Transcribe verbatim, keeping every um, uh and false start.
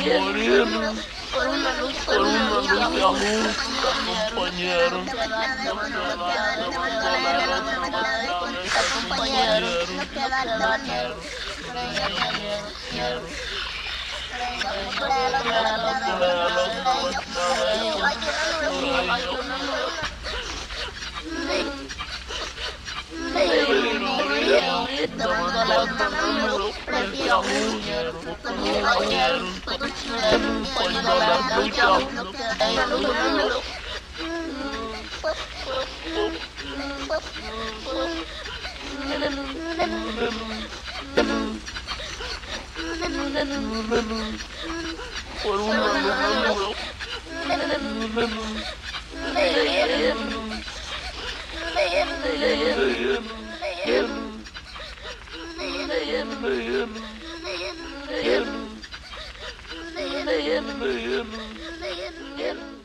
morir por una luz, por una luz justa, compañero. Por una luz. Yeah.